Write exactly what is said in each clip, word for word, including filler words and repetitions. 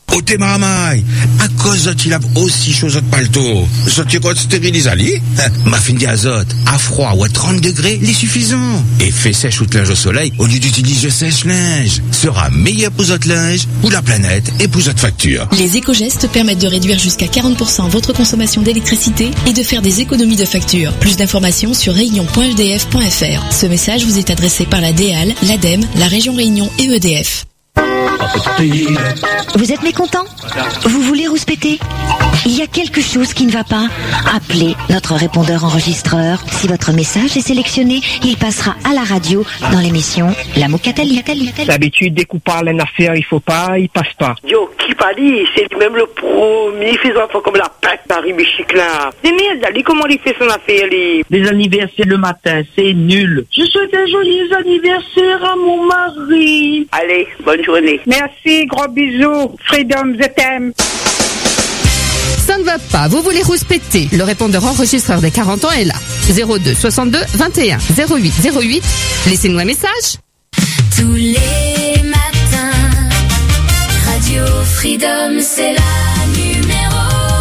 Oh, t'es maramaille. À cause de tu laves aussi chaud de palto. Ça tu quoi stérilisé, ali? Ma fin d'azote. À froid ou à trente degrés, il est suffisant. Et fait sèche ou de linge au soleil, au lieu d'utiliser sèche-linge. Sera meilleur pour votre linge, pour la planète et pour votre facture. Les éco-gestes permettent de réduire jusqu'à quarante pour cent votre consommation d'électricité et de faire des économies de facture. Plus d'informations sur réunion point e d f point f r. Ce message vous est adressé par la D A L, l'ADEME, la région Réunion et E D F. Vous êtes mécontent? Vous voulez rouspéter? Il y a quelque chose qui ne va pas? Appelez notre répondeur enregistreur. Si votre message est sélectionné, il passera à la radio dans l'émission La Mocatali. D'habitude, dès qu'on parle d'une affaire, il faut pas, il passe pas. Yo, qui parle? C'est même le premier faisant comme la pâte Paris Michic là. C'est merde, Ali, comment il fait son affaire, lui? Les anniversaires le matin, c'est nul. Je souhaite un joyeux anniversaire à mon mari. Allez, bonne journée. Merci, gros bisous. Freedom, je t'aime. Ça ne va pas, vous voulez rouspéter. Le répondeur enregistreur des quarante ans est là. zéro deux soixante-deux vingt et un zéro huit zéro huit. Laissez-nous un message. Tous les matins, Radio Freedom, c'est la numéro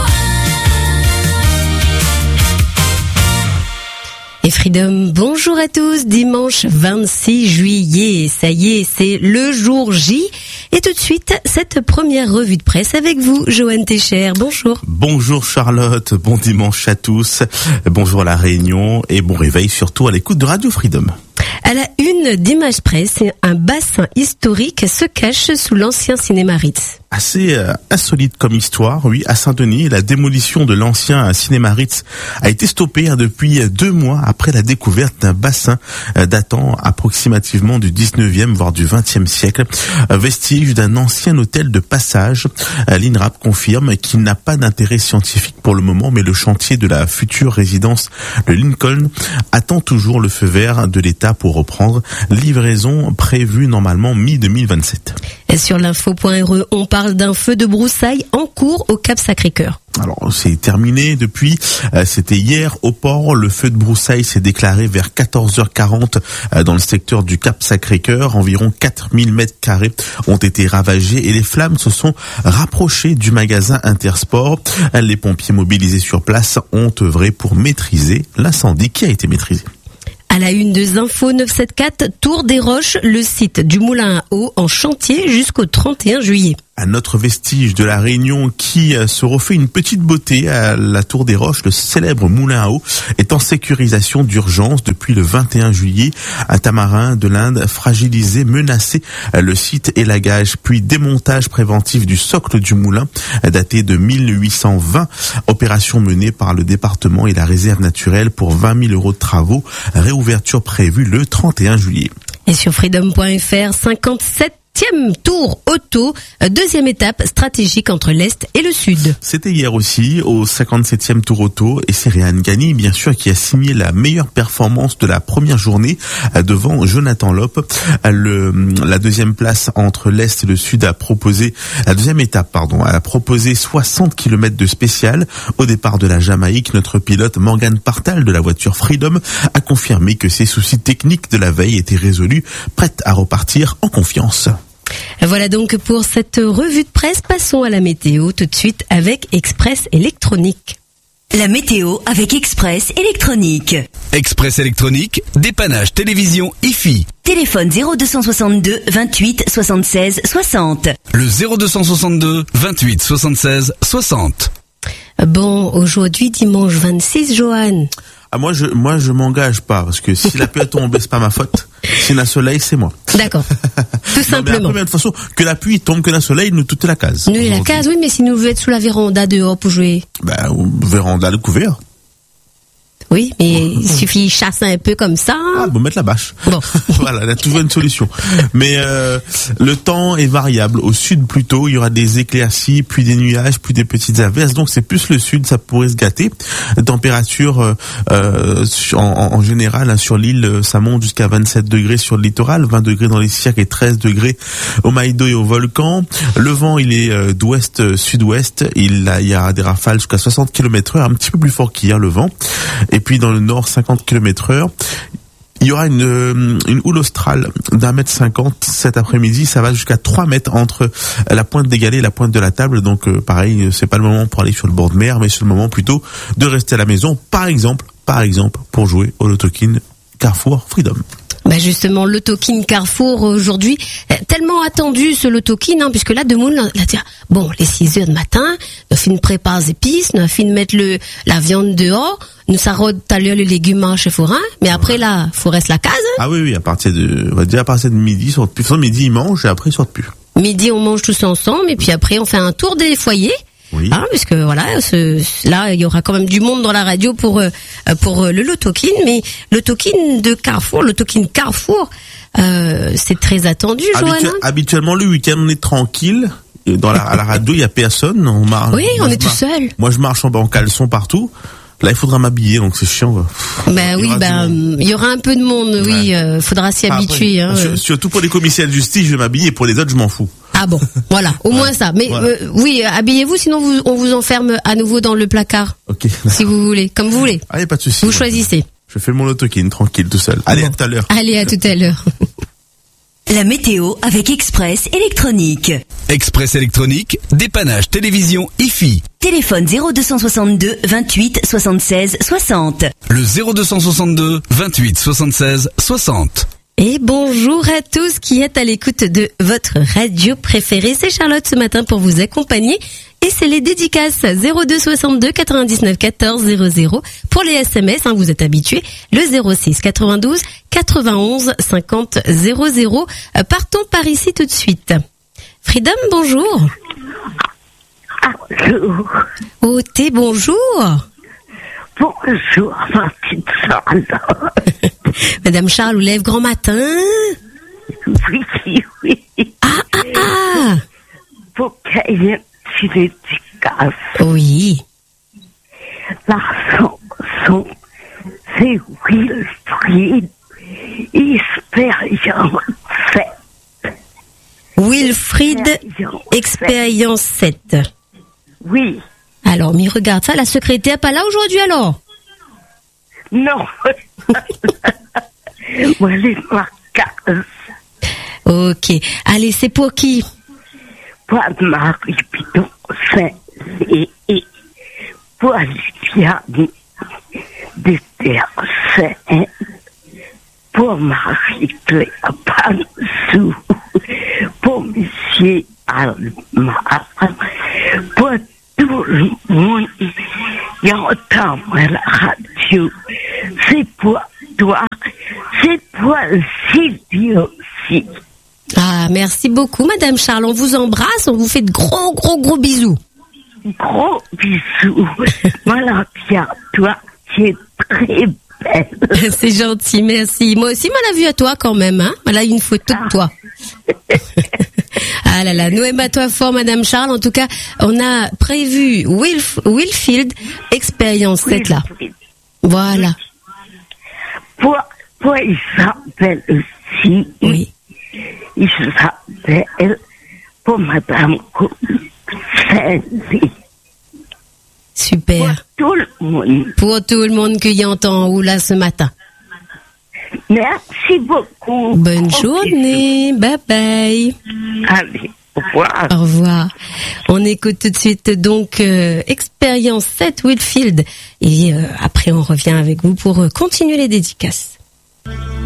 Et Freedom, bonjour à tous, dimanche vingt-six juillet, ça y est, c'est le jour J. Et tout de suite, cette première revue de presse avec vous, Johan Técher, bonjour. Bonjour Charlotte, bon dimanche à tous, bonjour à la Réunion et bon réveil surtout à l'écoute de Radio Freedom. À la une d'Image Presse, un bassin historique se cache sous l'ancien cinéma Ritz. Assez euh, insolite comme histoire, oui, à Saint-Denis, la démolition de l'ancien cinéma Ritz a été stoppée hein, depuis deux mois après la découverte d'un bassin euh, datant approximativement du dix-neuvième voire du vingtième siècle, euh, vestige d'un ancien hôtel de passage. Euh, L'INRAP confirme qu'il n'a pas d'intérêt scientifique pour le moment, mais le chantier de la future résidence de Lincoln attend toujours le feu vert de l'État pour reprendre. Livraison prévue normalement mi deux mille vingt-sept. Et sur l'info point r e, on parle d'un feu de broussailles en cours au Cap Sacré-Cœur. Alors, c'est terminé depuis, euh, c'était hier au port. Le feu de broussailles s'est déclaré vers quatorze heures quarante euh, dans le secteur du Cap Sacré-Cœur. Environ quatre mille mètres carrés ont été ravagés et les flammes se sont rapprochées du magasin Intersport. Les pompiers mobilisés sur place ont œuvré pour maîtriser l'incendie qui a été maîtrisé. À la une de Info neuf cent soixante-quatorze, Tour des Roches, le site du Moulin à Eau en chantier jusqu'au trente et un juillet. Un autre vestige de la Réunion qui se refait une petite beauté à la Tour des Roches, le célèbre moulin à eau, est en sécurisation d'urgence depuis le vingt et un juillet. Un tamarin de l'Inde fragilisé, menacé, le site élagage puis démontage préventif du socle du moulin daté de mille huit cent vingt. Opération menée par le département et la réserve naturelle pour vingt mille euros de travaux. Réouverture prévue le trente et un juillet. Et sur freedom point f r, cinquante-septième tour auto, deuxième étape stratégique entre l'Est et le Sud. C'était hier aussi au cinquante-septième tour auto et c'est Réan Gani, bien sûr, qui a signé la meilleure performance de la première journée devant Jonathan Lope. Le, la deuxième place entre l'Est et le Sud a proposé, la deuxième étape, pardon, a proposé soixante kilomètres de spécial. Au départ de la Jamaïque, notre pilote Morgan Partal de la voiture Freedom a confirmé que ses soucis techniques de la veille étaient résolus, prête à repartir en confiance. Voilà donc pour cette revue de presse. Passons à la météo tout de suite avec Express Électronique. La météo avec Express Électronique. Express Électronique, dépannage télévision I F I. Téléphone zéro deux soixante-deux vingt-huit soixante-seize soixante. Le zéro deux soixante-deux vingt-huit soixante-seize soixante. Bon, aujourd'hui dimanche vingt-six, Johan. Ah, moi je moi je m'engage pas parce que si la pluie tombe, c'est pas ma faute. Si la soleil, c'est moi. D'accord. Tout simplement. Non, mais après, de toute façon, que la pluie tombe, que la soleil, nous toute la case. Nous la case, oui, mais si nous voulons être sous la véranda dehors pour jouer. Ben, véranda le couvert. Oui, mais il suffit de chasser un peu comme ça. Ah, bon, mettre la bâche. Bon. Voilà, on a trouvé une solution. Mais euh, le temps est variable. Au sud, plutôt, il y aura des éclaircies, puis des nuages, puis des petites averses. Donc, c'est plus le sud, ça pourrait se gâter. Température, euh, euh, en, en général, hein, sur l'île, ça monte jusqu'à vingt-sept degrés sur le littoral, vingt degrés dans les cirques et treize degrés au Maïdo et au volcan. Le vent, il est euh, d'ouest-sud-ouest. Il, il y a des rafales jusqu'à soixante kilomètres heure, un petit peu plus fort qu'hier, le vent. Et puis dans le nord, cinquante kilomètres heure. Il y aura une, euh, une houle australe d'un mètre cinquante cet après-midi. Ça va jusqu'à trois mètres entre la pointe des galets et la pointe de la table. Donc, euh, pareil, c'est pas le moment pour aller sur le bord de mer, mais c'est le moment plutôt de rester à la maison. Par exemple, par exemple, pour jouer au Loto-Kin Carrefour Freedom. Bah justement, le Loto-Kin Carrefour aujourd'hui, tellement attendu ce Loto-Kin, hein, puisque là, de monde, là, dire, bon, les six heures du matin, nous fin de préparer les épices, nous fin de mettre le, la viande dehors, nous s'arrode tout à l'heure les légumes chez Forain, mais après ouais. là, faut rester la case. Hein. Ah oui, oui, à partir de, on va dire à partir de midi, sortent plus. Enfin, midi, ils mangent et après, ils sortent plus. Midi, on mange tous ensemble, et puis après, on fait un tour des foyers. Oui. Hein, puisque voilà, ce, là il y aura quand même du monde dans la radio pour euh, pour euh, le Loto-Kin, mais le Loto-Kin de Carrefour, le Loto-Kin Carrefour, euh, c'est très attendu, Johanna. Habitu- habituellement le week-end on est tranquille, dans la, à la radio il y a personne, on marche. Oui, on est tout seul. Moi je marche en, en caleçon partout. Là, il faudra m'habiller, donc c'est chiant. Ben oui, ben il y aura un peu de monde, oui. Ouais. Euh, faudra s'y habituer. Hein, euh. Surtout pour les commissaires de justice, je vais m'habiller. Pour les autres, je m'en fous. Ah bon, voilà, au ouais. moins ça. Mais voilà. euh, oui, habillez-vous, sinon vous, on vous enferme à nouveau dans le placard. Ok. Si vous voulez, comme vous voulez. Allez, pas de souci. Vous choisissez. Je fais mon Loto-Kin tranquille, tout seul. Allez, bon. À tout à l'heure. Allez, à tout à l'heure. La météo avec Express Électronique. Express Électronique, dépannage télévision I F I. Téléphone zéro deux cent soixante-deux vingt-huit soixante-seize soixante. Le zéro deux cent soixante-deux vingt-huit soixante-seize soixante. Et bonjour à tous qui êtes à l'écoute de votre radio préférée. C'est Charlotte ce matin pour vous accompagner. Et c'est les dédicaces zéro deux soixante-deux quatre-vingt-dix-neuf quatorze zéro zéro. Pour les S M S, hein, vous êtes habitués, le zéro six quatre-vingt-douze quatre-vingt-onze cinquante zéro zéro. Euh, partons par ici tout de suite. Freedom, bonjour. Bonjour. Oh, t'es bonjour. Bonjour, ma petite Charlotte. Madame Charles, lève grand matin. Oui, oui. Ah, ah, ah. Pour qu'il y ait une petite dédicace. Oui. La chanson, c'est Wilfried, Expérience sept. Wilfried, Expérience sept. Oui. Alors, m'y regarde ça, la secrétaire pas là aujourd'hui alors? Non. Moi, elle est ma case. Ok. Allez, c'est pour qui? Pour Marie Pidon, c'est et, et pour Liviane des Terres Saintes, pour Marie-Claire Pansou, pour Monsieur Almar, pour tout le monde qui entend la radio. C'est pour toi, c'est pour Sylvie aussi. Ah, merci beaucoup, Madame Charles. On vous embrasse, on vous fait de gros, gros, gros bisous. Gros bisous. Voilà, Pierre, toi, tu es très belle. C'est gentil, merci. Moi aussi, m'en a vu à toi quand même, hein. Voilà une photo de toi. Ah là là, nous aimons à toi fort, Madame Charles. En tout cas, on a prévu Wilf, Wilfield Expérience sept là. Voilà. Pour, pour Isabelle aussi. Oui. Il s'appelle pour Madame Cindy. Super. Pour tout le monde. Pour tout le monde qui entend en haut là ce matin. Merci beaucoup. Bonne okay. journée. Bye bye. Allez, au revoir. Au revoir. On écoute tout de suite donc euh, Expérience sept Wilfield. Et euh, après on revient avec vous pour euh, continuer les dédicaces.